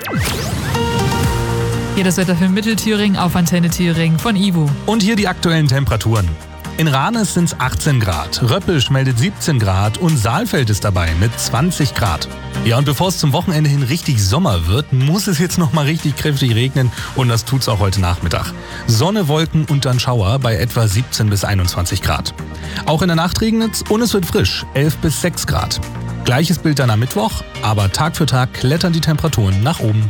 Hier das Wetter für Mittelthüringen auf Antenne Thüringen von Ivo. Und hier die aktuellen Temperaturen. In Ranes sind es 18 Grad, Röppisch meldet 17 Grad und Saalfeld ist dabei mit 20 Grad. Ja, und bevor es zum Wochenende hin richtig Sommer wird, muss es jetzt noch mal richtig kräftig regnen und das tut's auch heute Nachmittag. Sonne, Wolken und dann Schauer bei etwa 17 bis 21 Grad. Auch in der Nacht regnet's und es wird frisch, 11 bis 6 Grad. Gleiches Bild dann am Mittwoch, aber Tag für Tag klettern die Temperaturen nach oben.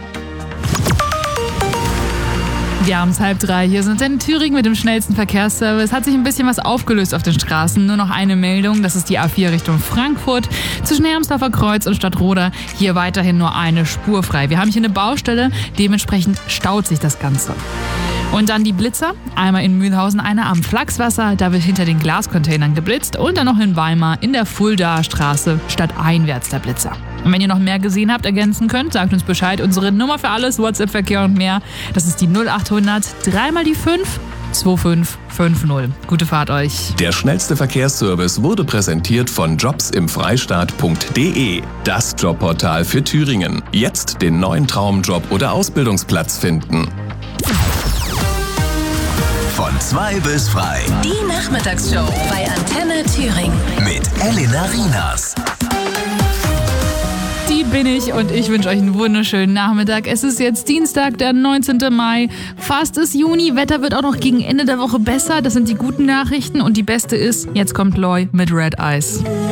Ja, um 2:30. Hier sind in Thüringen mit dem schnellsten Verkehrsservice. Hat sich ein bisschen was aufgelöst auf den Straßen. Nur noch eine Meldung, das ist die A4 Richtung Frankfurt. Zwischen Hermsdorfer Kreuz und Stadtroda hier weiterhin nur eine Spur frei. Wir haben hier eine Baustelle, dementsprechend staut sich das Ganze. Und dann die Blitzer. Einmal in Mühlhausen, einer am Flachswasser. Da wird hinter den Glascontainern geblitzt. Und dann noch in Weimar in der Fuldaer Straße stadteinwärts der Blitzer. Und wenn ihr noch mehr gesehen habt, ergänzen könnt, sagt uns Bescheid. Unsere Nummer für alles, WhatsApp-Verkehr und mehr, das ist die 0800 3 mal die 5 2550. Gute Fahrt euch. Der schnellste Verkehrsservice wurde präsentiert von jobsimfreistaat.de, das Jobportal für Thüringen. Jetzt den neuen Traumjob oder Ausbildungsplatz finden. Von 2 bis frei. Die Nachmittagsshow bei Antenne Thüringen. Mit Elena Rinas. Die bin ich und ich wünsche euch einen wunderschönen Nachmittag. Es ist jetzt Dienstag, der 19. Mai. Fast ist Juni. Wetter wird auch noch gegen Ende der Woche besser. Das sind die guten Nachrichten. Und die beste ist, jetzt kommt Loy mit Red Eyes.